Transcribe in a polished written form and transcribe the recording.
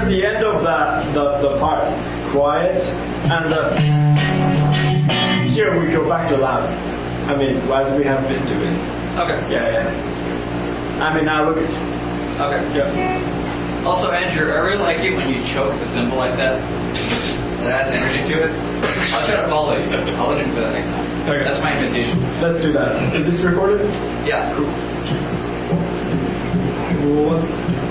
the end of the part, quiet, and here we go back to loud. I mean, as we have been doing. Okay. Yeah. I mean, now look at. Okay. Yeah. Also, Andrew, I really like it when you choke the cymbal like that. That adds energy to it. I'll try to follow you. I'll listen for that next time. Okay. That's my invitation. Let's do that. Is this recorded? Yeah. Cool.